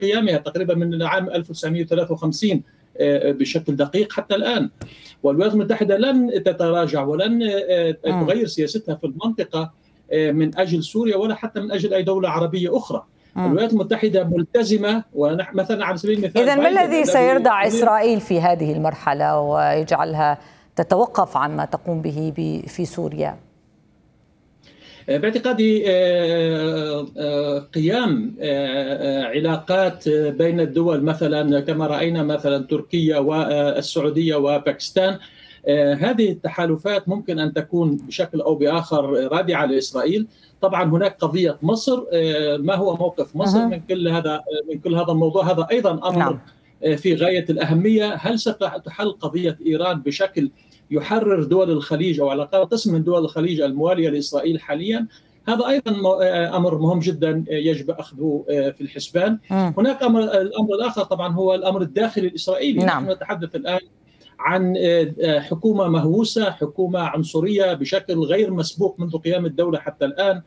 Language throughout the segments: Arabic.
قيامها تقريبا من عام 1953 بشكل دقيق حتى الآن. والولايات المتحدة لن تتراجع ولن تغير سياستها في المنطقة من أجل سوريا ولا حتى من أجل أي دولة عربية أخرى. الولايات المتحدة ملتزمة، مثلا على سبيل المثال إذن ما الذي سيردع إسرائيل في هذه المرحلة ويجعلها تتوقف عما تقوم به في سوريا؟ باعتقادي قيام علاقات بين الدول، مثلا كما رأينا مثلا تركيا والسعودية وباكستان. هذه التحالفات ممكن أن تكون بشكل أو بآخر رادعة لإسرائيل. طبعا هناك قضية مصر، ما هو موقف مصر من كل هذا الموضوع؟ هذا أيضا أمر في غاية الأهمية. هل ستحل قضية إيران بشكل يحرر دول الخليج أو على الأقل قسم من دول الخليج الموالية لإسرائيل حاليا؟ هذا أيضا أمر مهم جدا يجب أخذه في الحسبان. هناك الأمر الآخر طبعا هو الأمر الداخلي الإسرائيلي. نحن نتحدث الآن عن حكومة مهووسة، حكومة عنصرية بشكل غير مسبوق منذ قيام الدولة حتى الآن.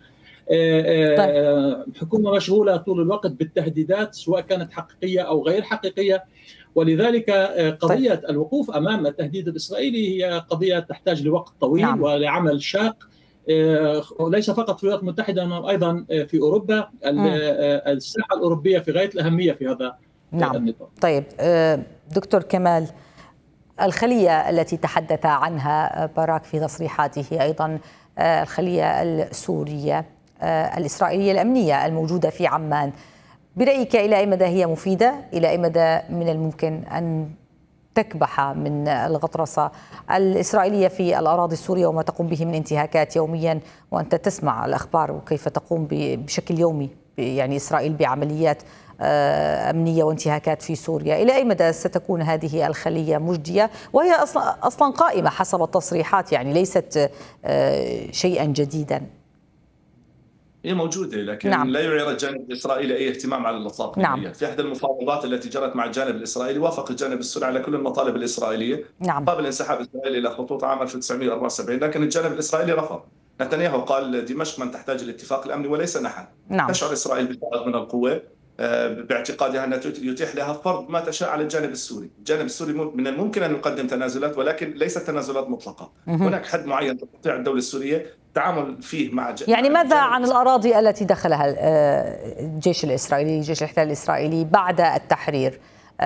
حكومة مشغولة طول الوقت بالتهديدات سواء كانت حقيقية أو غير حقيقية. ولذلك قضية الوقوف أمام التهديد الإسرائيلي هي قضية تحتاج لوقت طويل ولعمل شاق، ليس فقط في الولايات المتحدة، أيضا في أوروبا. الساحة الأوروبية في غاية الأهمية في هذا النطاق. طيب دكتور كمال، الخلية التي تحدث عنها باراك في تصريحاته أيضا الخلية السورية الإسرائيلية الأمنية الموجودة في عمان، برأيك إلى أي مدى هي مفيدة؟ إلى أي مدى من الممكن أن تكبح من الغطرسة الإسرائيلية في الأراضي السورية وما تقوم به من انتهاكات يوميا، وأنت تسمع الأخبار وكيف تقوم بشكل يومي يعني إسرائيل بعمليات أمنية وانتهاكات في سوريا؟ إلى أي مدى ستكون هذه الخلية مجدية وهي أصلا قائمة حسب التصريحات، يعني ليست شيئا جديدا؟ هي موجودة لكن لا يعير الجانب الإسرائيلي أي اهتمام على الإطلاق. في أحد المفاوضات التي جرت مع الجانب الإسرائيلي وافق الجانب السوري على كل المطالب الإسرائيلية قبل انسحاب إسرائيل إلى خطوط عام 1974، لكن الجانب الإسرائيلي رفض. نتنياهو قال دمشق من تحتاج الاتفاق الأمني وليس نحن. تشعر إسرائيل بفائض من القوة باعتقادها أنها يتيح لها فرض ما تشاء على الجانب السوري. الجانب السوري من الممكن أن يقدم تنازلات ولكن ليست تنازلات مطلقة. هناك حد معين تستطيع الدولة السورية التعامل فيه مع يعني ماذا عن الأراضي التي دخلها الجيش الإسرائيلي، جيش الاحتلال الإسرائيلي بعد التحرير؟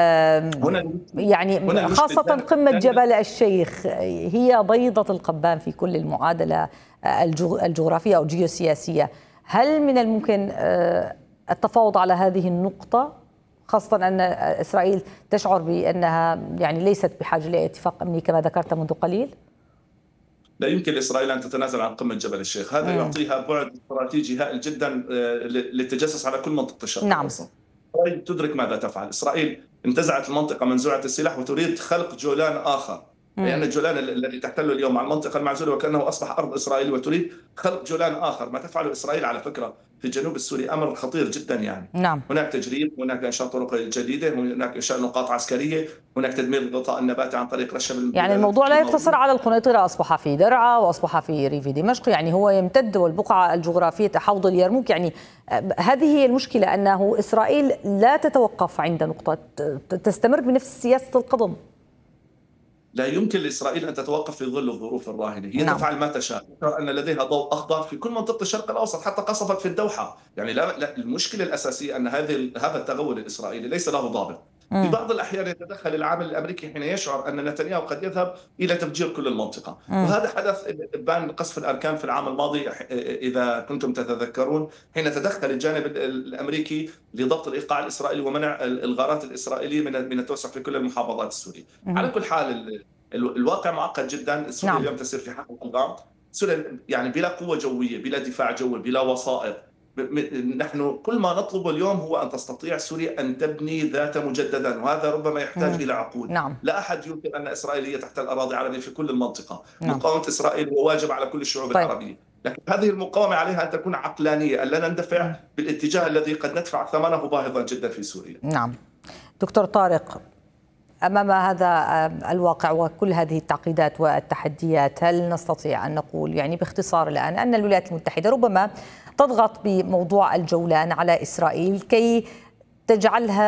يعني خاصة قمة جبل الشيخ هي بيضة القبان في كل المعادلة الجغرافية أو الجيوسياسية. هل من الممكن التفاوض على هذه النقطة، خاصة أن إسرائيل تشعر بأنها يعني ليست بحاجة لاتفاق أمني كما ذكرت منذ قليل؟ لا يمكن لإسرائيل أن تتنازل عن قمة جبل الشيخ. هذا يعطيها بعد استراتيجي هائل جدا للتجسس على كل منطقة الشرق الأوسط. إسرائيل تدرك ماذا تفعل. إسرائيل انتزعت المنطقة منزوعة السلاح وتريد خلق جولان آخر، لأن الجولان الذي تحتله اليوم على المنطقة المعزولة وكأنه أصبح أرض إسرائيل، وتريد خلق جولان آخر. ما تفعله إسرائيل على فكرة في الجنوب السوري أمر خطير جدا يعني. هناك تجريب، هناك إنشاء طرق جديدة، هناك إنشاء نقاط عسكرية، هناك تدمير الغطاء النباتي عن طريق رشة. يعني الموضوع لا يقتصر على القنيطرة، أصبح في درعا وأصبح في ريف دمشق، يعني هو يمتد، والبقعة الجغرافية حوض اليرموك. يعني هذه هي المشكلة، أنه إسرائيل لا تتوقف عند نقطة، تستمر بنفس سياسة القضم. لا يمكن لإسرائيل أن تتوقف في ظل الظروف الراهنة. هي تفعل ما تشاء، أن لديها ضوء أخضر في كل منطقة الشرق الأوسط، حتى قصفت في الدوحة. يعني لا المشكلة الأساسية أن هذا التغول الإسرائيلي ليس له ضابط. في بعض الأحيان يتدخل العامل الأمريكي حين يشعر أن نتنياهو قد يذهب إلى تفجير كل المنطقة. وهذا حدث بان قصف الأركان في العام الماضي إذا كنتم تتذكرون، حين تدخل الجانب الأمريكي لضبط الإيقاع الإسرائيلي ومنع الغارات الإسرائيلية من التوسع في كل المحافظات السورية. على كل حال الواقع معقد جدا. سوريا اليوم تسير في حق الألغام. سوريا يعني بلا قوة جوية، بلا دفاع جوي، بلا وسائط. نحن كل ما نطلبه اليوم هو أن تستطيع سوريا أن تبني ذات مجددا، وهذا ربما يحتاج إلى عقود. لا أحد ينكر أن إسرائيل تحتل أراضي عربية في كل المنطقة. مقاومة إسرائيل هو واجب على كل الشعوب العربية، لكن هذه المقاومة عليها أن تكون عقلانية، أن لا نندفع بالاتجاه الذي قد ندفع ثمنه باهظا جدا في سوريا. دكتور طارق، أمام هذا الواقع وكل هذه التعقيدات والتحديات، هل نستطيع أن نقول يعني باختصار الآن أن الولايات المتحدة ربما تضغط بموضوع الجولان على إسرائيل كي تجعلها